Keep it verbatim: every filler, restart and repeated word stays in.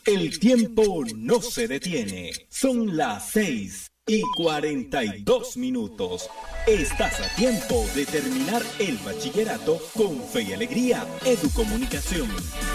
El tiempo no se detiene. Son las seis y cuarenta y dos minutos. Estás a tiempo de terminar el bachillerato con fe y alegría. Educomunicación.